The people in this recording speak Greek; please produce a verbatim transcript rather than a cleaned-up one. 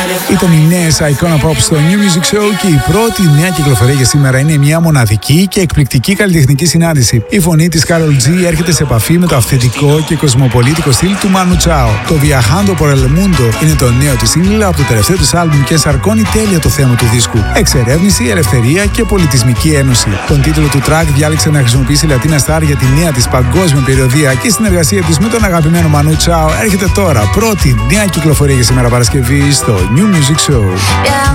Ήταν η νέα Icona Pop στο New Music Show και η πρώτη νέα κυκλοφορία για σήμερα είναι μια μοναδική και εκπληκτική καλλιτεχνική συνάντηση. Η φωνή της Karol G έρχεται σε επαφή με το αυθεντικό και κοσμοπολίτικο στυλ του Manu Chao. Το Viajando por el Mundo είναι το νέο της single από το τελευταίο της άλμπουμ και σαρκώνει τέλεια το θέμα του δίσκου. Εξερεύνηση, ελευθερία και πολιτισμική ένωση. Τον τίτλο του track διάλεξε να χρησιμοποιήσει η Latina Star για τη νέα της παγκόσμια περιοδία και η συνεργασία της με τον αγαπημένο Manu Chao έρχεται τώρα. Πρώτη νέα κυκλοφορία για σήμερα Παρασκευή στο New Music Show. Yeah.